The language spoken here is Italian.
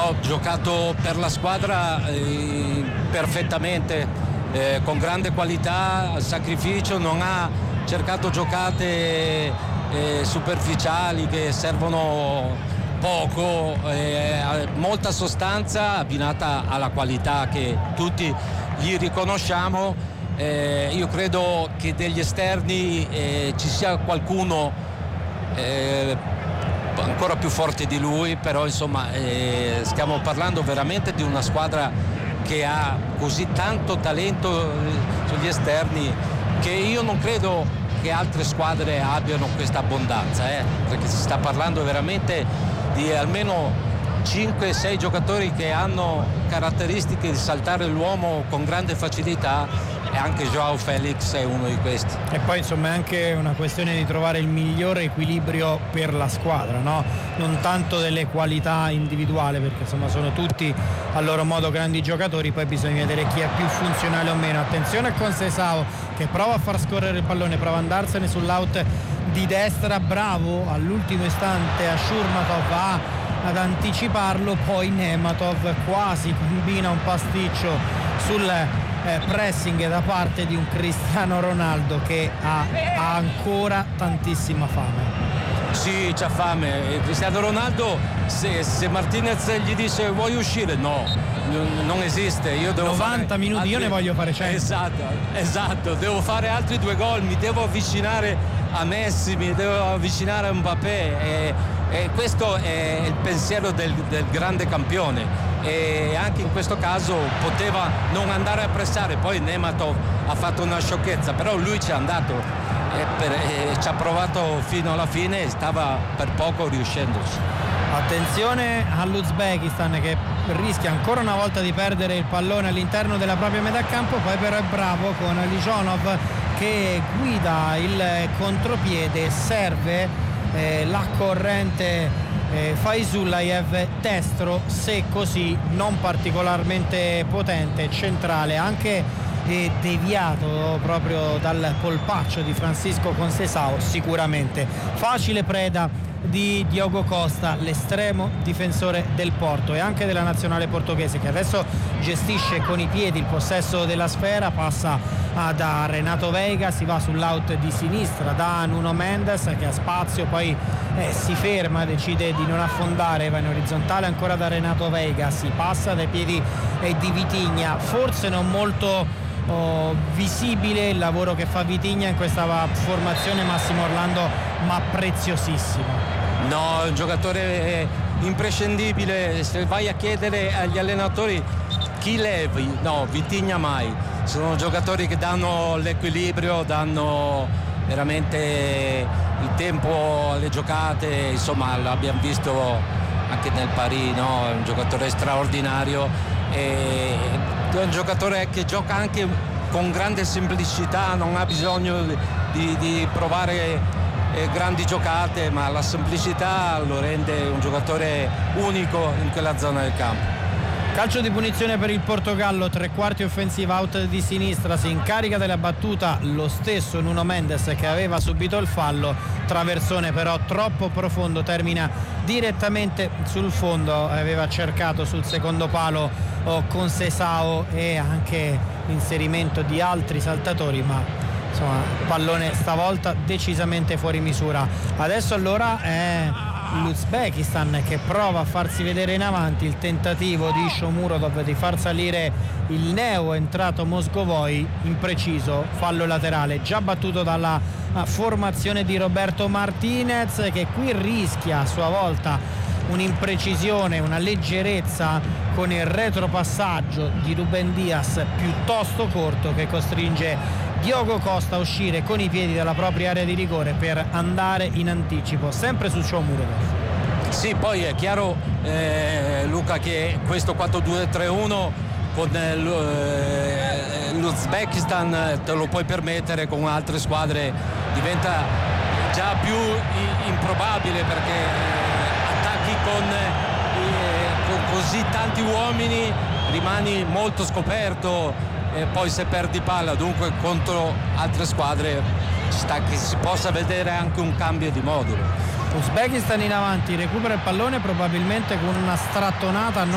ho giocato per la squadra perfettamente, con grande qualità, sacrificio, non ha cercato giocate superficiali che servono poco, molta sostanza abbinata alla qualità che tutti gli riconosciamo. Io credo che degli esterni ci sia qualcuno ancora più forte di lui, però insomma stiamo parlando veramente di una squadra che ha così tanto talento sugli esterni che io non credo che altre squadre abbiano questa abbondanza, perché si sta parlando veramente di almeno 5-6 giocatori che hanno caratteristiche di saltare l'uomo con grande facilità, e anche Joao Felix è uno di questi. E poi insomma è anche una questione di trovare il migliore equilibrio per la squadra, no? Non tanto delle qualità individuali, perché insomma sono tutti a loro modo grandi giocatori, poi bisogna vedere chi è più funzionale o meno. Attenzione con Sesao che prova a far scorrere il pallone, prova ad andarsene sull'out di destra, bravo all'ultimo istante a Shurmatov ad anticiparlo, poi Nematov quasi combina un pasticcio sul pressing da parte di un Cristiano Ronaldo che ha ancora tantissima fame. Sì, c'ha fame. Cristiano Ronaldo, se Martinez gli dice vuoi uscire, no, non esiste. Io devo 90 minuti altri... io ne voglio fare 100. Esatto, devo fare altri 2 gol, mi devo avvicinare a Messi, mi devo avvicinare a Mbappé, e questo è il pensiero del grande campione, e anche in questo caso poteva non andare a pressare. Poi Nematov ha fatto una sciocchezza, però lui ci è andato, ci ha provato fino alla fine e stava per poco riuscendoci. Attenzione all'Uzbekistan che rischia ancora una volta di perdere il pallone all'interno della propria metà campo, poi però è bravo con Lijonov che guida il contropiede, serve la corrente Faizullayev, destro secco sì, non particolarmente potente, centrale, anche deviato proprio dal polpaccio di Francisco Conceição, sicuramente facile preda di Diogo Costa, l'estremo difensore del Porto e anche della nazionale portoghese, che adesso gestisce con i piedi il possesso della sfera, passa da Renato Veiga, si va sull'out di sinistra da Nuno Mendes che ha spazio, poi si ferma, decide di non affondare, va in orizzontale ancora da Renato Veiga, si passa dai piedi di Vitinha, forse non molto visibile il lavoro che fa Vitinha in questa formazione Massimo Orlando, ma preziosissimo. No, è un giocatore imprescindibile. Se vai a chiedere agli allenatori chi levi, no, Vitinha mai. Sono giocatori che danno l'equilibrio, danno veramente il tempo alle giocate, insomma l'abbiamo visto anche nel Paris, no? È un giocatore straordinario, è un giocatore che gioca anche con grande semplicità, non ha bisogno di provare grandi giocate, ma la semplicità lo rende un giocatore unico in quella zona del campo. Calcio di punizione per il Portogallo, 3/4 offensiva, out di sinistra, si incarica della battuta lo stesso Nuno Mendes che aveva subito il fallo, traversone però troppo profondo, termina direttamente sul fondo, aveva cercato sul secondo palo Conceição e anche l'inserimento di altri saltatori, ma insomma pallone stavolta decisamente fuori misura. Adesso allora è l'Uzbekistan che prova a farsi vedere in avanti, il tentativo di Shomurodov di far salire il neo entrato Moscovoi, impreciso, fallo laterale già battuto dalla formazione di Roberto Martinez, che qui rischia a sua volta un'imprecisione, una leggerezza con il retropassaggio di Ruben Dias piuttosto corto, che costringe Diogo Costa a uscire con i piedi dalla propria area di rigore per andare in anticipo, sempre su Shomurodov. Sì, poi è chiaro Luca che questo 4-2-3-1 con l'Uzbekistan te lo puoi permettere, con altre squadre diventa già più improbabile, perché attacchi con così tanti uomini rimani molto scoperto, e poi se perdi palla, dunque contro altre squadre ci sta che si possa vedere anche un cambio di modulo. Uzbekistan in avanti, recupera il pallone probabilmente con una strattonata